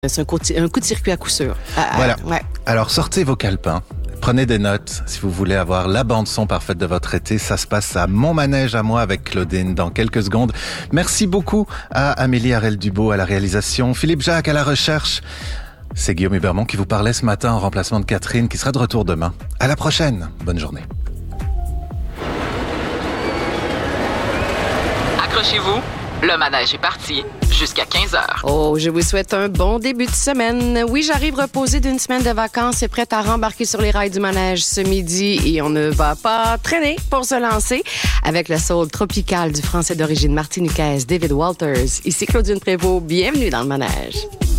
C'est un coup de circuit à coup sûr. Voilà. Ouais. Alors sortez vos calepins. Prenez des notes si vous voulez avoir la bande-son parfaite de votre été. Ça se passe à Mon Manège à moi avec Claudine dans quelques secondes. Merci beaucoup à Amélie Harel-Dubo à la réalisation, Philippe Jacques à la recherche. C'est Guillaume Hubermont qui vous parlait ce matin en remplacement de Catherine qui sera de retour demain. À la prochaine. Bonne journée. Accrochez-vous, le manège est parti jusqu'à 15h. Oh, je vous souhaite un bon début de semaine. Oui, j'arrive reposée d'une semaine de vacances et prête à rembarquer sur les rails du manège ce midi et on ne va pas traîner pour se lancer avec le soul tropical du français d'origine martiniquaise David Walters. Ici Claudine Prévost, bienvenue dans le manège.